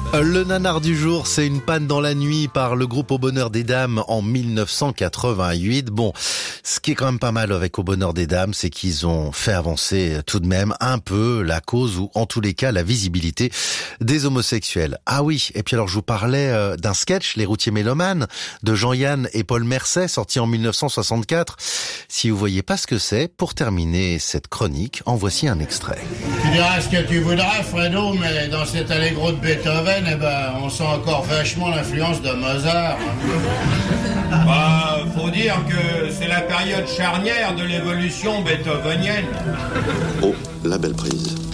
Le nanar du jour, c'est une panne dans la nuit par le groupe Au Bonheur des Dames en 1988. Bon, ce qui est quand même pas mal avec Au Bonheur des Dames, c'est qu'ils ont fait avancer tout de même un peu la cause ou en tous les cas la visibilité des homosexuels. Ah oui, et puis alors je vous parlais d'un sketch, Les Routiers Mélomanes, de Jean-Yann et Paul Mercet, sorti en 1964. Si vous voyez pas ce que c'est, pour terminer cette chronique, en voici un extrait. Tu diras ce que tu voudras, Fredo, mais dans cet allegro de Beethoven, on sent encore vachement l'influence de Mozart. Faut dire que c'est la période charnière de l'évolution beethovenienne. Oh, la belle prise.